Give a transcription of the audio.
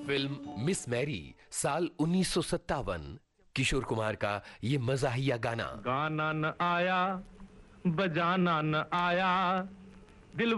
Film miss Mary साल 1957, किशोर कुमार का ये मजाहिया गाना। गाना न आया, बजाना न आया,